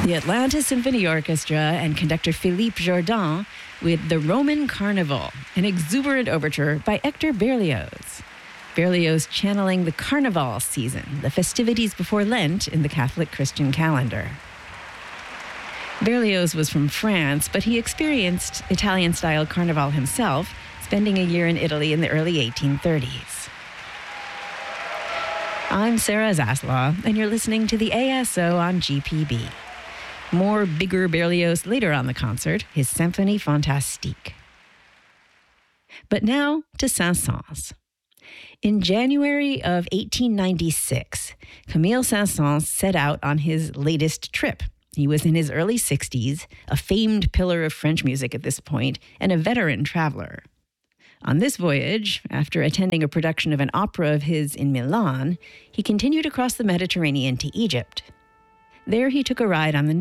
the Atlanta Symphony Orchestra and conductor Philippe Jordan with The Roman Carnival, an exuberant overture by Hector Berlioz. Berlioz channeling the Carnival season, the festivities before Lent in the Catholic Christian calendar. Berlioz was from France, but he experienced Italian-style Carnival himself, spending a year in Italy in the early 1830s. I'm Sarah Zaslaw, and you're listening to the ASO on GPB. More bigger Berlioz later on the concert, his Symphonie Fantastique. But now to Saint-Saëns. In January of 1896, Camille Saint-Saëns set out on his latest trip. He was in his early 60s, a famed pillar of French music at this point, and a veteran traveler. On this voyage, after attending a production of an opera of his in Milan, he continued across the Mediterranean to Egypt. There he took a ride on the